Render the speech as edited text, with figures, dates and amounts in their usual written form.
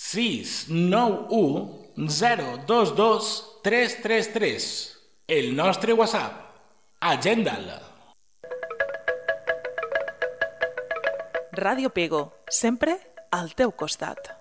691 022 333. El nostre WhatsApp. Agenda'l. Ràdio Pego, sempre al teu costat.